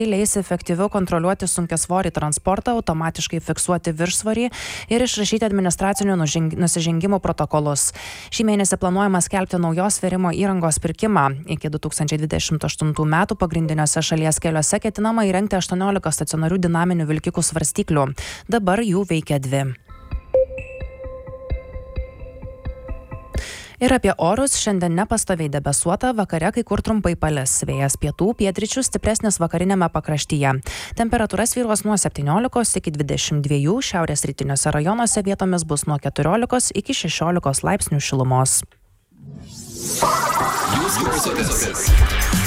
leis efektyviau kontroliuoti sunkiasvorį transportą, automatiškai fiksuoti viršsvorį ir išrašyti administracinių nusižengimų protokolus. Šį mėnesį planuojama skelbti naujos svėrimo įrangos pirkimą. Iki 2028 metų pagrindiniuose šalies keliuose ketinama įrengti 18 stacionarių dinaminių vilkikų svarstyklių. Dabar jų veikia 2. Ir apie orus: šiandien nepastoviai debesuota, vakare kai kur trumpai palis. Vėjas pietų, pietryčių, stipresnis vakariniame pakraštyje. Temperatūra svyruos nuo 17 iki 22, šiaurės rytiniuose rajonuose vietomis bus nuo 14 iki 16 laipsnių šilumos. Jūs klausotės